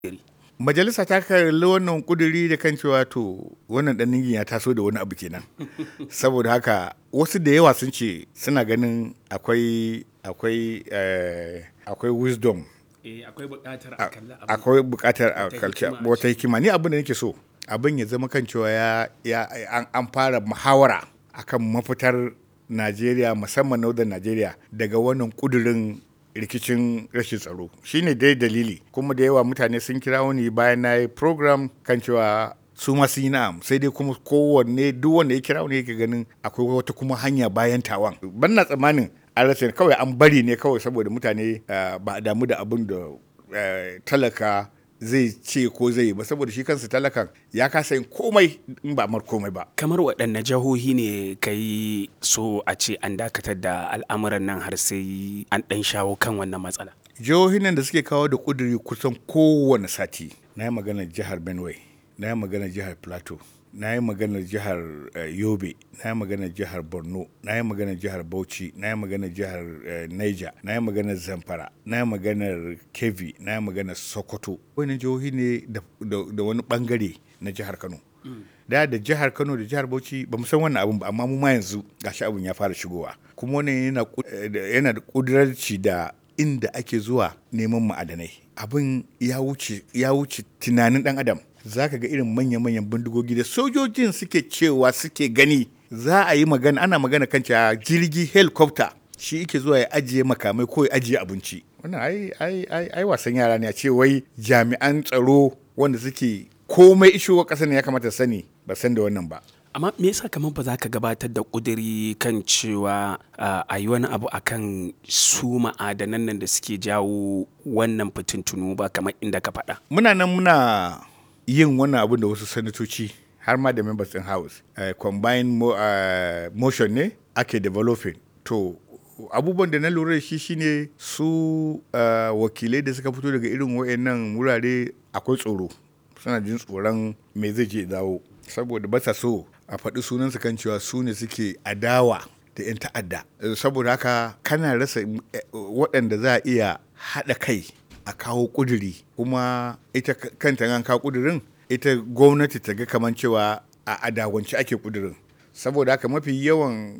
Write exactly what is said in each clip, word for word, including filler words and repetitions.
Majalisa ta kalli wannan kuduri da kan cewa to wannan dan ningin ya taso da wani abu kenan. Saboda haka wasu da yawa sun ce suna ganin akwai akwai eh, akwai wisdom. Eh, akwai buƙatar a kalla abu. Akwai buƙatar a kalli wata hikima. Ni abin da nake so abin ya zama kan cewa ya, ya an, an fara muhawara akan mafitar Najeriya musamman Northern Najeriya daga wannan kudurin rikicin rashin tsaro shine dai dalili kuma da yawa mutane sun kira wani bayan na yi program kan cewa su masu yi na'am sai dai kuma kowanne duk wanda ya kira wani yake ganin akwai wata kuma hanya bayan tawan ban na tsammanin an rasa kawai an bari ne kawai saboda mutane ba a damu da abin da talaka zai ce ko zai yi ba saboda shi kansa talakan ya kasa yin komai in ba mar komai ba. Kamar waɗanne jihohi ne ka yi so a ce an dakatar da al'amuran nan har sai an ɗan shawo kan wannan matsala? Jihohin nan da suke kawo da ƙuduri kusan kowane sati na yi maganar jihar Benue, na yi maganar jihar Plateau, na yi maganar jihar Yobe, na yi maganar jihar Borno, na yi maganar jihar Bauchi, na yi maganar jihar Niger, na yi maganar Zamfara, na yi maganar Kebbi, na yi maganar Sokoto. Wani jihohi ne da wani bangare na jihar Kano. Da da jihar Kano da jihar Bauchi ba mu san wannan abun ba amma mu ma yanzu gashi abun ya fara shigowa. Kuma wannan yana yana da kudurarci da inda ake zuwa neman ma'adanai. Abin ya wuce ya wuce tunanin dan adam. Za ka ga irin manya-manyan bindigogi da sojojin suke cewa suke gani za a yi magana ana magana kan cewa jirgi helicopter shi yake zuwa ya ajiye makamai ko ya ajiye abinci wannan ai ai ai ai wasan yara ne a ce wai jami'an tsaro wanda suke komai ishowa ƙasar ne ya kamata sani ba san da wannan ba. Amma me yasa kamar ba za ka gabatar da ƙuduri kan cewa a yi wani abu akan su ma'adanan nan da suke jawo wannan fitintunu ba kamar inda ka faɗa? Muna nan muna yin wannan abin da wasu sanatoci har ma da members in house uh, combined mo, uh, motion ne ake developing to abubuwan da na lura da shi shine su uh, wakilai da suka fito daga irin wayannan wurare akwai tsoro suna jin tsoron me zai je dawo saboda ba sa so a faɗi sunansu kan cewa su ne suke adawa da 'yan ta'adda saboda haka kana rasa waɗanda za a iya haɗa kai a kawo kuduri kuma ita kanta an kawo kudurin ita gwamnati ta ga kamar cewa a adawance ake kudurin saboda haka mafi yawan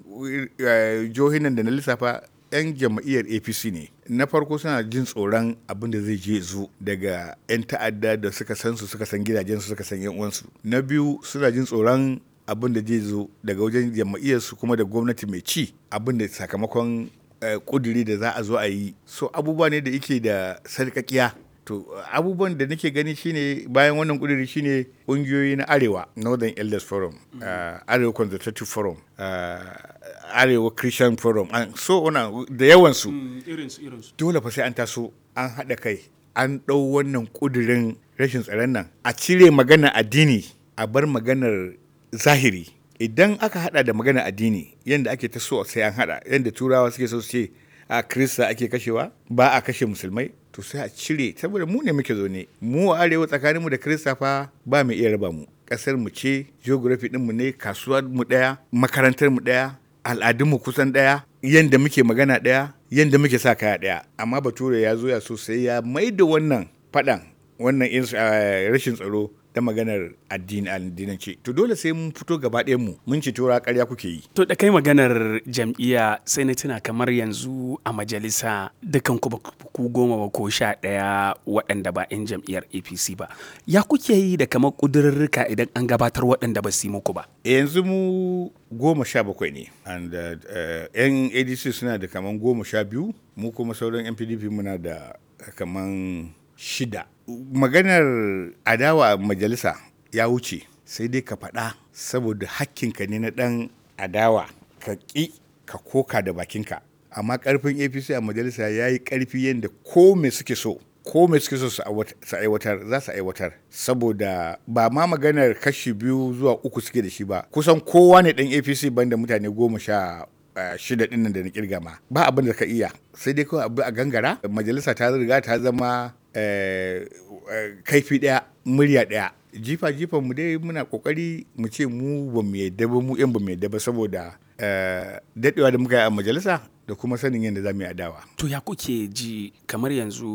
jihohin nan da na lissafa 'yan jam'iyyar A P C ne na farko suna jin tsoron abin da zai je zo daga 'yan ta'adda da suka san su suka san gidajensu suka san 'yan uwansu na biyu suna jin tsoron abin da zai zo daga wajen jam'iyyarsu kuma da gwamnati mai ci abin da sakamakon kuduri da za a zo a yi so abubuwa ne da yake da sarkakiya to abubuwan da nake gani shine bayan wannan kuduri shine kungiyoyi na arewa Northern Elders Forum mm-hmm. uh, Arewa Consultative Forum uh, Arewa Christian Forum and so on da yawan su mm, irinsu irinsu dole fa sai an taso an haɗa kai an ɗau wannan kudirin rashin tsaron nan a cire magana addini a bar maganar zahiri idan aka hada da magana addini yadda ake ta so sai an hada yadda turawa suke so su ce a krista ake kashewa ba a kashe musulmai to sai a cire saboda mu ne muke zo ne mu a arewa tsakaninmu da krista fa ba mai iya raba mu kasar mu ce geography din mu ne kasuwar mu daya makarantar mu daya al'adun mu kusan daya yadda muke magana daya yadda muke sa kaya daya amma bature ya zo ya so sai ya maida wannan fadan wannan rashin tsaro da maganar addini addinance to dole sai mun fito gaba ɗayan mu mun ci tura ƙarya kuke yi to da kai maganar jam'iyya sai na tuna kamar yanzu a majalisa dukan ku ku goma ba ko sha ɗaya waɗanda ba 'yan jam'iyyar A P C ba ya kuke yi da kamar ƙudurrurruka idan an gabatar waɗanda ba su yi muku ba yanzu mu goma sha bakwai ne and uh, 'yan A D C suna da kamar goma sha biyu mu kuma sauran 'yan P D P muna da kamar shida maganar adawa a majalisa ya wuce sai dai ka faɗa saboda hakkinka ne na ɗan adawa ka ƙi ka koka da bakinka amma ƙarfin A P C a majalisa ya yi ƙarfi yadda ko me suke so ko me suke so su aiwatar za su aiwatar saboda ba ma maganar kashi biyu zuwa uku suke da shi ba kusan kowa ne ɗan A P C banda mutane goma sha Uh, shida ɗin nan da na kirga ma ba abin da ka iya sai dai kawai abu a gangara majalisa ta riga ta zama uh, uh, kaifi ɗaya murya ɗaya jifa jifan mu dai muna kokari mu ce mu ba mu yadda ba mu yan ba mu yadda ba saboda uh, daɗewa da muka yi a majalisa da kuma sanin yadda za mu yi adawa. To ya kuke ji kamar yanzu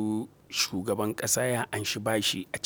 shugaban ƙasa ya anshi bashi a